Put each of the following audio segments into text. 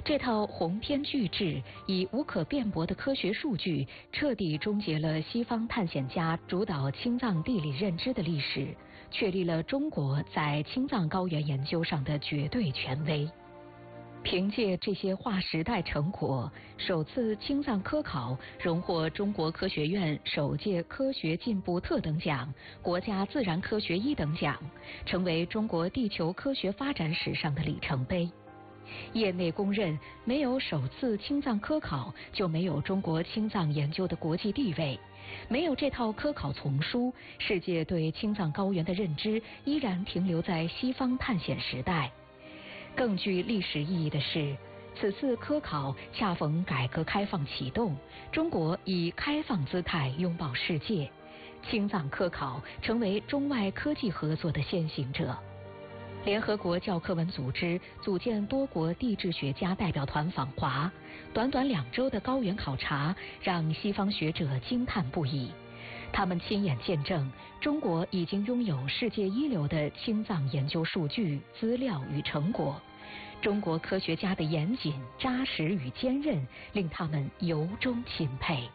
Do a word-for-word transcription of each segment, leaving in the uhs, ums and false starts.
这套鸿篇巨制以无可辩驳的科学数据，彻底终结了西方探险家主导青藏地理认知的历史，确立了中国在青藏高原研究上的绝对权威。凭借这些划时代成果，首次青藏科考荣获中国科学院首届科学进步特等奖、国家自然科学一等奖，成为中国地球科学发展史上的里程碑。业内公认，没有首次青藏科考，就没有中国青藏研究的国际地位；没有这套科考丛书，世界对青藏高原的认知依然停留在西方探险时代。更具历史意义的是，此次科考恰逢改革开放启动，中国以开放姿态拥抱世界，青藏科考成为中外科技合作的先行者。联合国教科文组织组建多国地质学家代表团访华，短短两周的高原考察让西方学者惊叹不已。他们亲眼见证，中国已经拥有世界一流的青藏研究数据、资料与成果。中国科学家的严谨、扎实与坚韧，令他们由衷钦佩。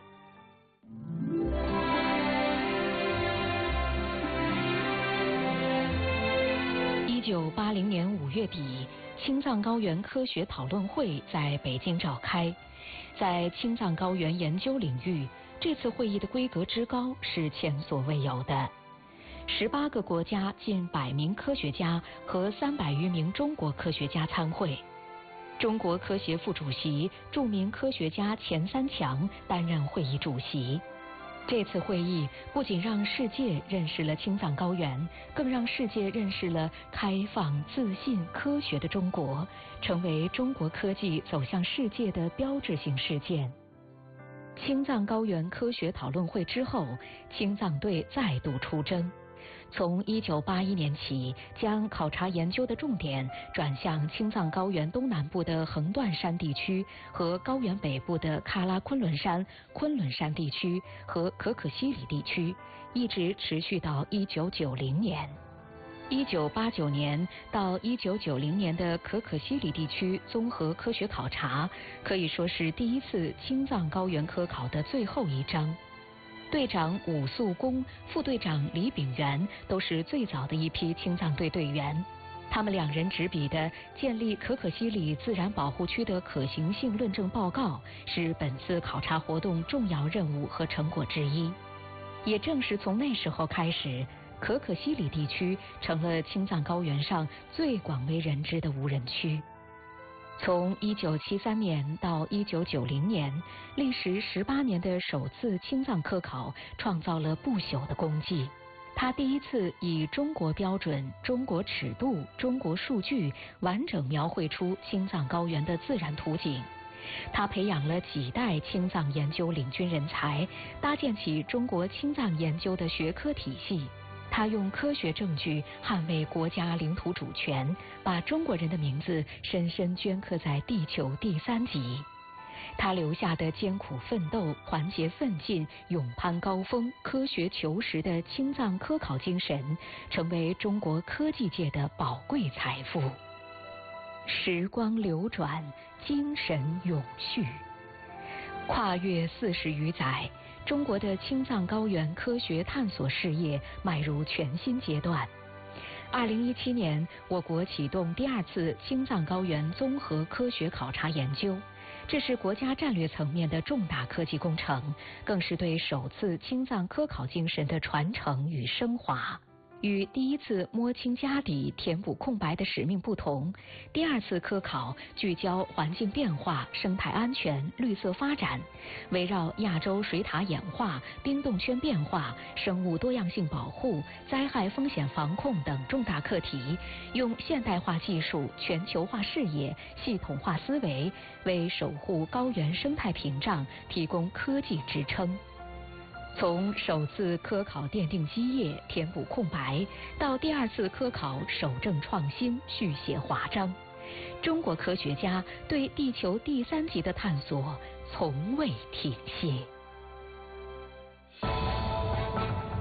一九八零年五月底，青藏高原科学讨论会在北京召开。在青藏高原研究领域，这次会议的规格之高是前所未有的。十八个国家近百名科学家和三百余名中国科学家参会。中国科协副主席、著名科学家钱三强担任会议主席。这次会议不仅让世界认识了青藏高原，更让世界认识了开放、自信、科学的中国，成为中国科技走向世界的标志性事件。青藏高原科学讨论会之后，青藏队再度出征。从一九八一年起，将考察研究的重点转向青藏高原东南部的横断山地区和高原北部的喀拉昆仑山、昆仑山地区和可可西里地区，一直持续到一九九零年。一九八九年到一九九零年的可可西里地区综合科学考察，可以说是第一次青藏高原科考的最后一章。队长武肃公、副队长李炳元都是最早的一批青藏队队员。他们两人执笔的建立可可西里自然保护区的可行性论证报告，是本次考察活动重要任务和成果之一。也正是从那时候开始，可可西里地区成了青藏高原上最广为人知的无人区。从一九七三年到一九九零年，历时十八年的首次青藏科考创造了不朽的功绩。他第一次以中国标准、中国尺度、中国数据完整描绘出青藏高原的自然图景。他培养了几代青藏研究领军人才，搭建起中国青藏研究的学科体系。他用科学证据捍卫国家领土主权，把中国人的名字深深镌刻在地球第三极。他留下的艰苦奋斗、团结奋进、勇攀高峰、科学求实的青藏科考精神，成为中国科技界的宝贵财富。时光流转，精神永续。跨越四十余载，中国的青藏高原科学探索事业迈入全新阶段。二零一七年，我国启动第二次青藏高原综合科学考察研究，这是国家战略层面的重大科技工程，更是对首次青藏科考精神的传承与升华。与第一次摸清家底、填补空白的使命不同，第二次科考聚焦环境变化、生态安全、绿色发展，围绕亚洲水塔演化、冰冻圈变化、生物多样性保护、灾害风险防控等重大课题，用现代化技术、全球化视野、系统化思维，为守护高原生态屏障提供科技支撑。从首次科考奠定基业、填补空白，到第二次科考守正创新、续写华章，中国科学家对地球第三极的探索从未停歇。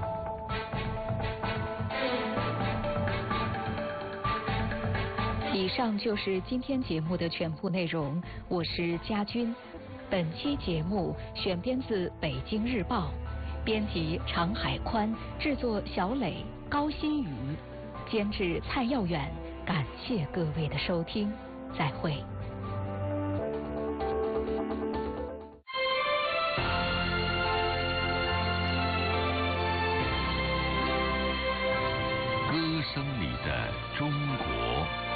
以上就是今天节目的全部内容，我是佳君。本期节目选编自《北京日报》，编辑常海宽，制作小磊、高新宇，监制蔡耀远。感谢各位的收听，再会。